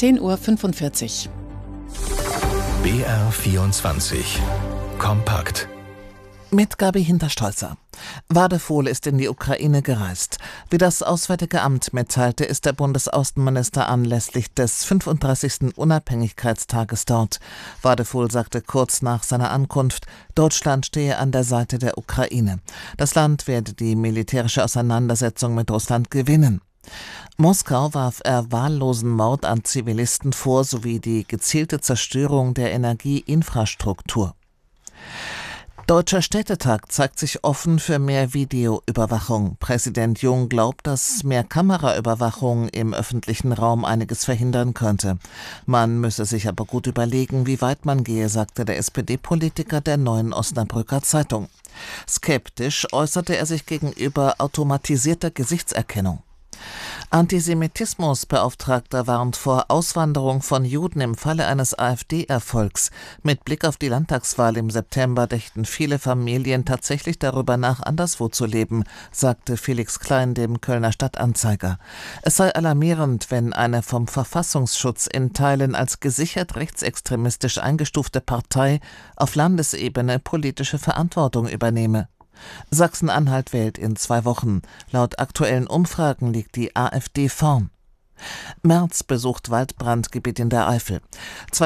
10:45 Uhr. BR24 Kompakt. Mit Gabi Hinterstolzer. Wadephol ist in die Ukraine gereist. Wie das Auswärtige Amt mitteilte, ist der Bundesaußenminister anlässlich des 35. Unabhängigkeitstages dort. Wadephol sagte kurz nach seiner Ankunft, Deutschland stehe an der Seite der Ukraine. Das Land werde die militärische Auseinandersetzung mit Russland gewinnen. Moskau warf er wahllosen Mord an Zivilisten vor, sowie die gezielte Zerstörung der Energieinfrastruktur. Deutscher Städtetag zeigt sich offen für mehr Videoüberwachung. Präsident Jung glaubt, dass mehr Kameraüberwachung im öffentlichen Raum einiges verhindern könnte. Man müsse sich aber gut überlegen, wie weit man gehe, sagte der SPD-Politiker der Neuen Osnabrücker Zeitung. Skeptisch äußerte er sich gegenüber automatisierter Gesichtserkennung. Antisemitismusbeauftragter warnt vor Auswanderung von Juden im Falle eines AfD-Erfolgs. Mit Blick auf die Landtagswahl im September dächten viele Familien tatsächlich darüber nach, anderswo zu leben, sagte Felix Klein dem Kölner Stadtanzeiger. Es sei alarmierend, wenn eine vom Verfassungsschutz in Teilen als gesichert rechtsextremistisch eingestufte Partei auf Landesebene politische Verantwortung übernehme. Sachsen-Anhalt wählt in 2 Wochen. Laut aktuellen Umfragen liegt die AfD vorn. Merz besucht Waldbrandgebiet in der Eifel.